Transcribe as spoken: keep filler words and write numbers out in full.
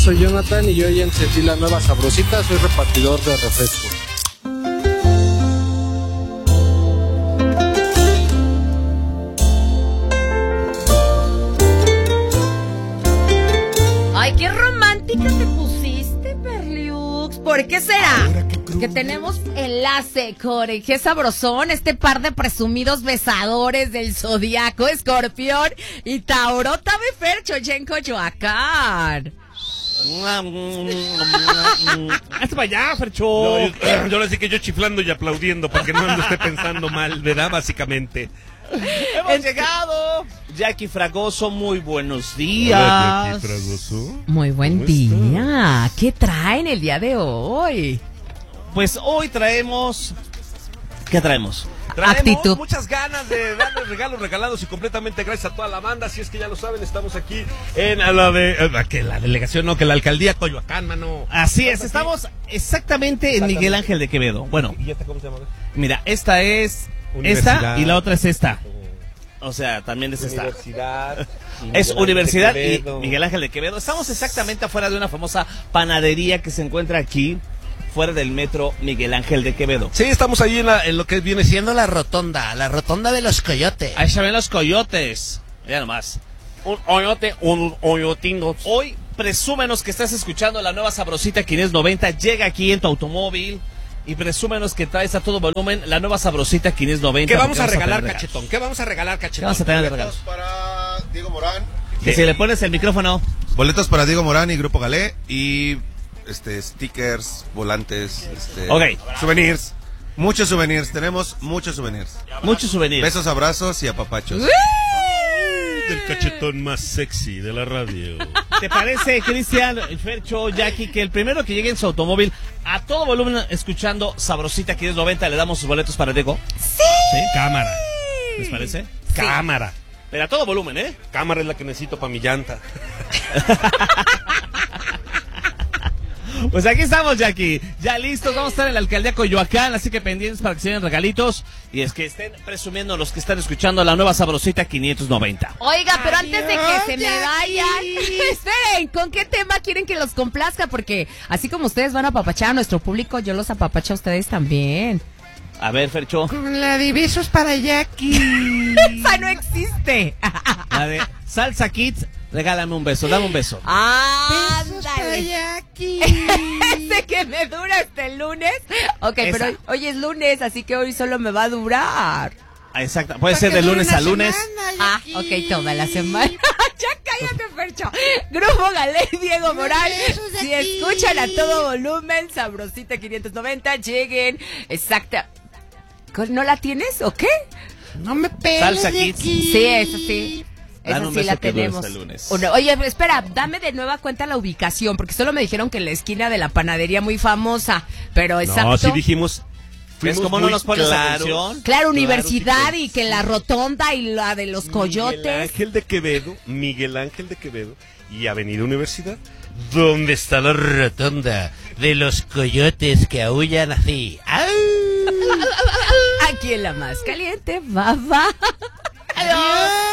soy Jonathan y hoy encendí la nueva Sabrosita, soy repartidor de refrescos. Ay, qué romántica te pusiste, Perliux. ¿Por qué será? Que tenemos enlace con qué sabrosón, este par de presumidos besadores del zodiaco, Escorpión y Tauro. Tabe Fercho, en Coyoacán. Hazte para allá, Fercho. No, yo, yo le decía que yo chiflando y aplaudiendo para que no ande esté pensando mal, ¿verdad? Básicamente. Hemos Es- llegado. Jackie Fragoso, muy buenos días. Hola, Jackie Fragoso. Muy buen ¿Cómo día. ¿Qué traen el día de hoy? Pues hoy traemos... ¿Qué traemos? Traemos Actitud. muchas ganas de darles regalos regalados y completamente gracias a toda la banda. Si es que ya lo saben, estamos aquí en a la de eh, que la delegación, no, que la alcaldía Coyoacán, mano. Así es, estamos exactamente en Miguel Ángel de Quevedo. Bueno, ¿Y esta cómo se llama? mira, esta es Universidad. esta y la otra es esta. O sea, también es esta. Universidad. Es Universidad y Quevedo. Miguel Ángel de Quevedo. Estamos exactamente afuera de una famosa panadería que se encuentra aquí, fuera del metro Miguel Ángel de Quevedo. Sí, estamos ahí en, la, en lo que viene siendo la rotonda, la rotonda de los coyotes. Ahí se ven los coyotes. Mira nomás. Un coyote, un coyotingo. Hoy, presúmenos que estás escuchando la nueva Sabrosita quinientos noventa. Llega aquí en tu automóvil y presúmenos que traes a todo volumen la nueva Sabrosita quinientos noventa. ¿Qué vamos a porque regalar, tener cachetón? ¿Qué vamos a regalar, ¿Qué cachetón? vamos a tener de regalos? Para Diego Morán. Que si le pones el micrófono. Boletos para Diego Morán y Grupo Galé y este stickers, volantes, este Ok. souvenirs. Muchos souvenirs, tenemos muchos souvenirs. Muchos souvenirs. Besos, abrazos y apapachos. Del cachetón más sexy de la radio. ¿Te parece, Cristian, Fercho, Jackie, que el primero que llegue en su automóvil a todo volumen escuchando Sabrosita quinientos noventa le damos sus boletos para Diego? Sí. ¿Sí? Cámara. ¿Les parece? Cámara. Pero a todo volumen, ¿eh? Cámara es la que necesito para mi llanta. Pues aquí estamos, Jackie. Ya listos, vamos a estar en la alcaldía Coyoacán, así que pendientes para que se den regalitos. Y es que estén presumiendo los que están escuchando la nueva Sabrosita quinientos noventa. Oiga, pero antes de que se me vayan, esperen, ¿con qué tema quieren que los complazca? Porque así como ustedes van a apapachar a nuestro público, yo los apapacho a ustedes también. A ver, Fercho. La de besos para Jackie. ¡Esa no existe! La de Salsa Kids, regálame un beso, dame un beso. Besos para ¡Ándale! Jackie. Ese que me dura hasta el lunes. Ok, Esa. pero hoy, hoy es lunes, así que hoy solo me va a durar. Ah, exacto, puede ser de lunes a lunes. Ah, ok, toda la semana. Ya cállate, Fercho. Grupo Galé, Diego Morales. Besos de Si aquí. escuchan a todo volumen, Sabrosita quinientos noventa, lleguen. Exacta. ¿No la tienes o qué? No me pegues Salsa de Kids. aquí. Sí, esa sí. Dan Esa un sí beso la que dure tenemos. hasta el lunes. Uno- Oye, espera, dame de nueva cuenta la ubicación, porque solo me dijeron que en la esquina de la panadería muy famosa, pero exacto. No, sí dijimos. ¿Ves fuimos cómo no muy nos pones claros. atención? Claro, universidad sí, y que la rotonda y la de los Miguel coyotes. Ángel de Quevedo, Miguel Ángel de Quevedo y Avenida Universidad. ¿Dónde está la rotonda de los coyotes que aullan así? ¡Au! Aquí en la más caliente, va, va. Adiós.